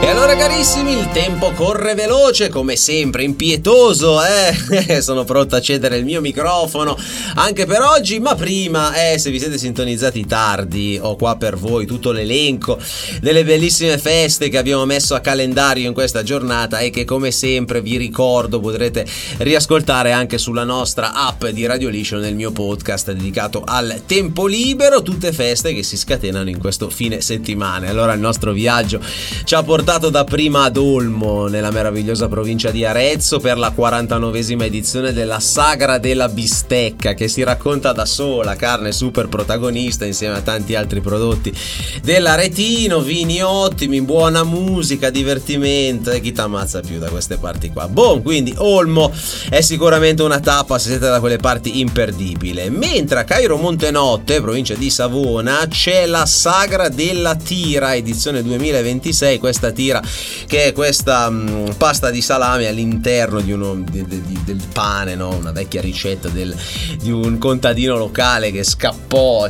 E allora carissimi, il tempo corre veloce, come sempre, impietoso, sono pronto a cedere il mio microfono anche per oggi, ma prima, se vi siete sintonizzati tardi, ho qua per voi tutto l'elenco delle bellissime feste che abbiamo messo a calendario in questa giornata e che come sempre vi ricordo potrete riascoltare anche sulla nostra app di Radio Liscio nel mio podcast dedicato al tempo libero, tutte feste che si scatenano in questo fine settimana. Allora il nostro viaggio ci ha portato dapprima ad Olmo, nella meravigliosa provincia di Arezzo, per la 49esima edizione della Sagra della Bistecca, che si racconta da sola, carne super protagonista insieme a tanti altri prodotti dell'Aretino, vini ottimi, buona musica, divertimento e chi t'ammazza più da queste parti qua. Quindi Olmo è sicuramente una tappa, se siete da quelle parti, imperdibile. Mentre a Cairo Montenotte, provincia di Savona, c'è la Sagra della Tira, edizione 2026, questa tira che è questa pasta di salame all'interno del pane, no? Una vecchia ricetta di un contadino locale che scappò,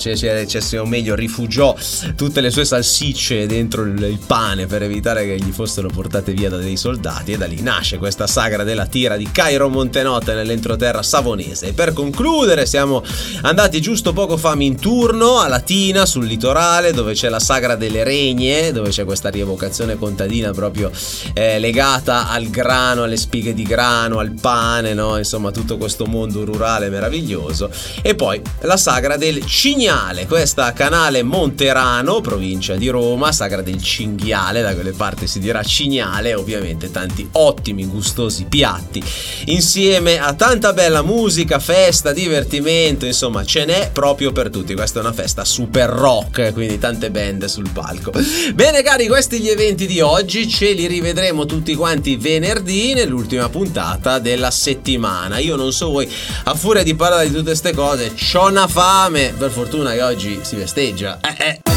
o meglio rifugiò tutte le sue salsicce dentro il pane per evitare che gli fossero portate via da dei soldati, e da lì nasce questa Sagra della Tira di Cairo Montenotte nell'entroterra savonese. E per concludere siamo andati giusto poco fa in turno a Latina, sul litorale, dove c'è la Sagra delle Regne, dove c'è questa rievocazione contadina proprio legata al grano, alle spighe di grano, al pane, no? Insomma tutto questo mondo rurale meraviglioso. E poi la Sagra del Cignale, questa a Canale Monterano, provincia di Roma, Sagra del Cinghiale, da quelle parti si dirà Cignale, ovviamente tanti ottimi gustosi piatti insieme a tanta bella musica, festa, divertimento, insomma ce n'è proprio per tutti. Questa è una festa super rock, quindi tante band sul palco. Bene cari, questi gli eventi di oggi, ce li rivedremo tutti quanti venerdì nell'ultima puntata della settimana. Io non so voi, a furia di parlare di tutte ste cose c'ho una fame, per fortuna che oggi si festeggia.